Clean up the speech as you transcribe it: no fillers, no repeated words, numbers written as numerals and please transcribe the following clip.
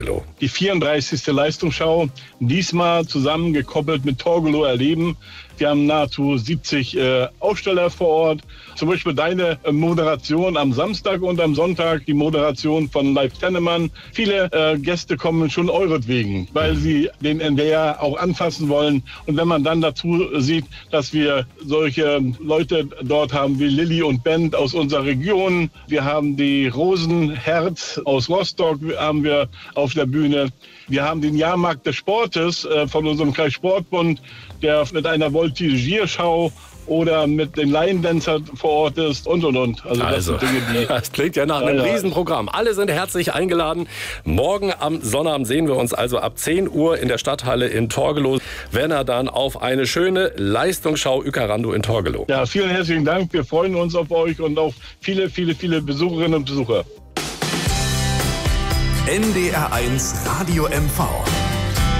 Die 34. Leistungsschau, diesmal zusammengekoppelt mit Torgelow erleben. Wir haben nahezu 70 Aussteller vor Ort. Zum Beispiel deine Moderation am Samstag und am Sonntag, die Moderation von Leif Tennemann. Viele Gäste kommen schon euretwegen, weil sie den NDR auch anfassen wollen. Und wenn man dann dazu sieht, dass wir solche Leute dort haben wie Lilly und Bent aus unserer Region. Wir haben die Rosenherz aus Rostock, haben wir auf der Bühne. Wir haben den Jahrmarkt des Sportes von unserem Kreissportbund, der mit einer Voltigierschau oder mit den Laiendancern vor Ort ist und. Also das sind Dinge, das klingt ja nach einem Riesenprogramm. Alle sind herzlich eingeladen. Morgen am Sonnabend sehen wir uns also ab 10 Uhr in der Stadthalle in Torgelow. Werner dann auf eine schöne Leistungsschau Ykarando in Torgelow. Ja, vielen herzlichen Dank. Wir freuen uns auf euch und auf viele, viele, viele Besucherinnen und Besucher. NDR1 Radio MV.